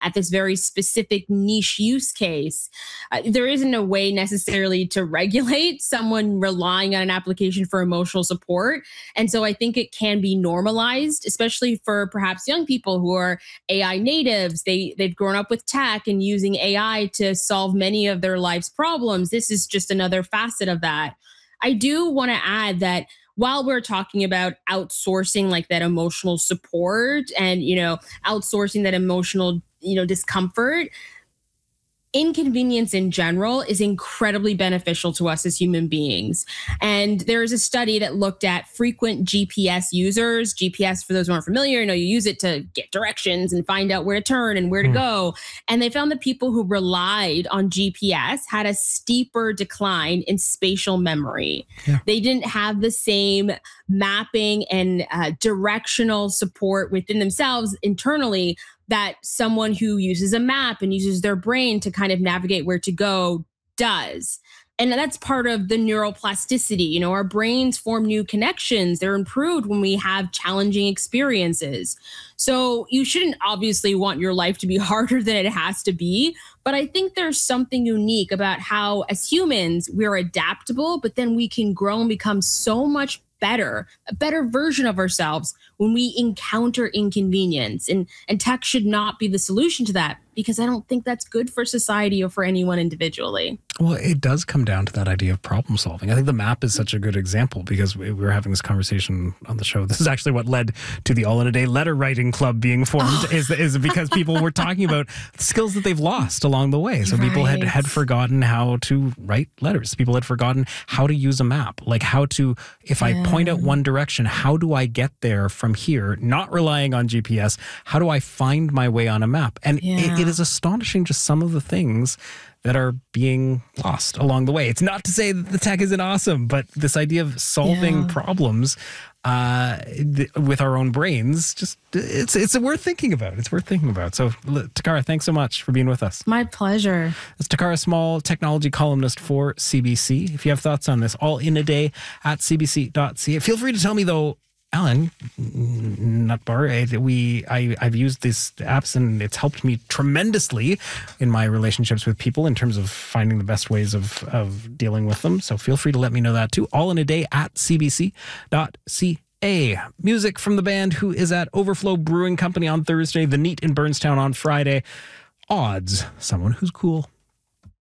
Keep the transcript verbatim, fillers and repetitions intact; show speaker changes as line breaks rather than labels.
at this very specific niche use case, uh, there isn't a way necessarily to regulate someone relying on an application for emotional support. And so I think it can be normalized, especially for perhaps young people who are A I natives. They, they've grown up with tech and using A I to solve many of their life's problems. This is just another facet of that. I do want to add that while we're talking about outsourcing like that emotional support and, you know, outsourcing that emotional, you know, discomfort, inconvenience in general is incredibly beneficial to us as human beings. And there is a study that looked at frequent G P S users. G P S, for those who aren't familiar, you know, you use it to get directions and find out where to turn and where to mm. go. And they found that people who relied on G P S had a steeper decline in spatial memory. Yeah. They didn't have the same mapping and uh, directional support within themselves internally that someone who uses a map and uses their brain to kind of navigate where to go does. And that's part of the neuroplasticity. You know, our brains form new connections. They're improved when we have challenging experiences. So you shouldn't obviously want your life to be harder than it has to be. But I think there's something unique about how, as humans, we're adaptable, but then we can grow and become so much better, a better version of ourselves when we encounter inconvenience. And, and tech should not be the solution to that, because I don't think that's good for society or for anyone individually.
Well, it does come down to that idea of problem solving. I think the map is such a good example, because we were having this conversation on the show. This is actually what led to the All in a Day letter writing club being formed, oh. is, is because people were talking about skills that they've lost along the way. So right. people had, had forgotten how to write letters. People had forgotten how to use a map, like how to, if yeah. I point out one direction, how do I get there from here, not relying on G P S? How do I find my way on a map? And yeah. it, it is astonishing just some of the things that are being lost along the way. It's not to say that the tech isn't awesome, but this idea of solving yeah. problems uh, th- with our own brains, just it's it's worth thinking about. It's worth thinking about. So, Takara, thanks so much for being with us.
My pleasure.
It's Takara Small, technology columnist for C B C. If you have thoughts on this, all in a day at c b c dot c a. Feel free to tell me, though, Alan, Nutbar, we, I, I've used these apps and it's helped me tremendously in my relationships with people in terms of finding the best ways of, of dealing with them. So feel free to let me know that too. All in a day at c b c dot c a. Music from the band who is at Overflow Brewing Company on Thursday, The Neat in Burnstown on Friday. Odds, someone who's cool.